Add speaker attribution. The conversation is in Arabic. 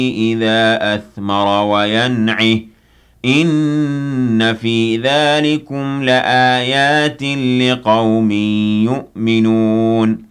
Speaker 1: إِذَا أَثْمَرَ وَيَنْعِهِ ۚ إِنَّ فِي ذَٰلِكُمْ لَآيَاتٍ لِّقَوْمٍ يُؤْمِنُونَ